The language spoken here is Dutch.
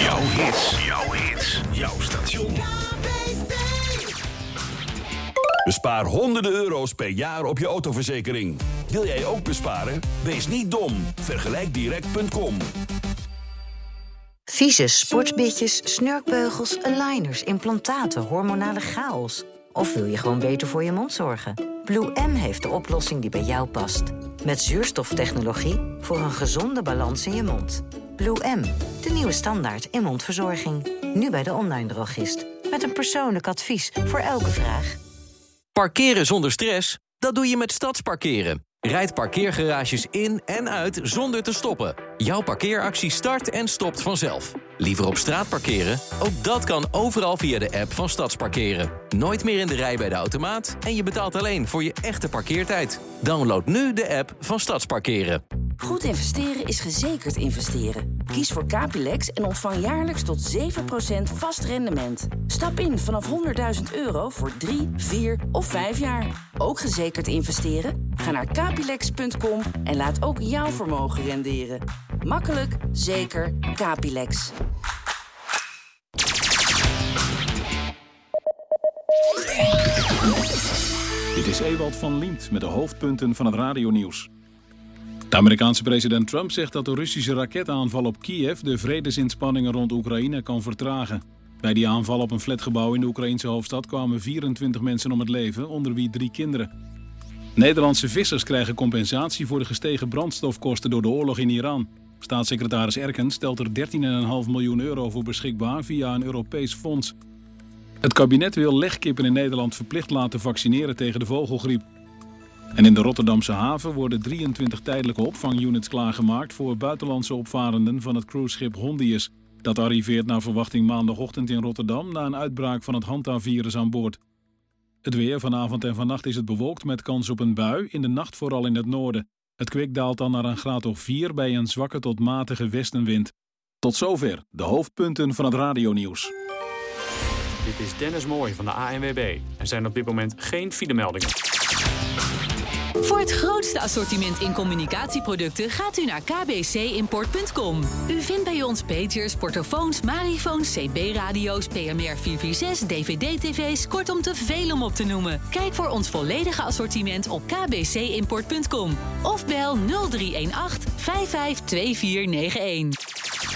Jouw hits. Jouw hits. Jouw station. Bespaar honderden euro's per jaar op je autoverzekering. Wil jij ook besparen? Wees niet dom. Vergelijkdirect.com. Vieze sportbitjes, snurkbeugels, aligners, implantaten, hormonale chaos. Of wil je gewoon beter voor je mond zorgen? Blue M heeft de oplossing die bij jou past. Met zuurstoftechnologie voor een gezonde balans in je mond. Blue M, de nieuwe standaard in mondverzorging. Nu bij de online drogist. Met een persoonlijk advies voor elke vraag. Parkeren zonder stress? Dat doe je met Stadsparkeren. Rijd parkeergarages in en uit zonder te stoppen. Jouw parkeeractie start en stopt vanzelf. Liever op straat parkeren? Ook dat kan overal via de app van Stadsparkeren. Nooit meer in de rij bij de automaat en je betaalt alleen voor je echte parkeertijd. Download nu de app van Stadsparkeren. Goed investeren is gezekerd investeren. Kies voor Capilex en ontvang jaarlijks tot 7% vast rendement. Stap in vanaf €100.000 voor 3, 4 of 5 jaar. Ook gezekerd investeren? Ga naar capilex.com en laat ook jouw vermogen renderen. Makkelijk, zeker, Capilex. Dit is Ewald van Liemt met de hoofdpunten van het radionieuws. De Amerikaanse president Trump zegt dat de Russische raketaanval op Kiev de vredesinspanningen rond Oekraïne kan vertragen. Bij die aanval op een flatgebouw in de Oekraïnse hoofdstad kwamen 24 mensen om het leven, onder wie 3 kinderen. Nederlandse vissers krijgen compensatie voor de gestegen brandstofkosten door de oorlog in Iran. Staatssecretaris Erkens stelt er €13,5 miljoen voor beschikbaar via een Europees fonds. Het kabinet wil legkippen in Nederland verplicht laten vaccineren tegen de vogelgriep. En in de Rotterdamse haven worden 23 tijdelijke opvangunits klaargemaakt voor buitenlandse opvarenden van het cruiseschip Hondius. Dat arriveert naar verwachting maandagochtend in Rotterdam na een uitbraak van het Hanta-virus aan boord. Het weer, vanavond en vannacht is het bewolkt met kans op een bui, in de nacht vooral in het noorden. Het kwik daalt dan naar een graad of 4 bij een zwakke tot matige westenwind. Tot zover de hoofdpunten van het radionieuws. Dit is Dennis Mooij van de ANWB. Er zijn op dit moment geen filemeldingen. Voor het grootste assortiment in communicatieproducten gaat u naar kbcimport.com. U vindt bij ons pagers, portofoons, marifoons, CB-radio's, PMR 446, DVD-tv's, kortom te veel om op te noemen. Kijk voor ons volledige assortiment op kbcimport.com of bel 0318 552491.